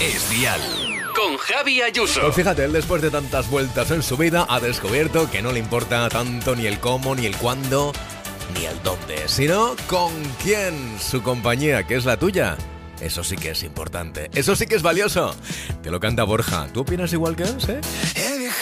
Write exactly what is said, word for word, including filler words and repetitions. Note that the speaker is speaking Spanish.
Es Dial. Con Javi Ayuso. Pues fíjate, él después de tantas vueltas en su vida ha descubierto que no le importa tanto ni el cómo, ni el cuándo, ni el dónde, sino con quién. Su compañía, que es la tuya. Eso sí que es importante. Eso sí que es valioso. Te lo canta Borja. ¿Tú opinas igual que él, eh?